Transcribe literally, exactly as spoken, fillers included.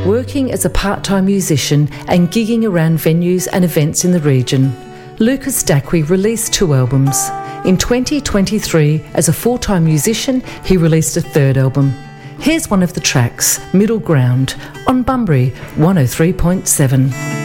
Working as a part-time musician and gigging around venues and events in the region, Lucas Dacqui released two albums. In twenty twenty-three, as a full-time musician, he released a third album. Here's one of the tracks, Middle Ground, on Bunbury one oh three point seven.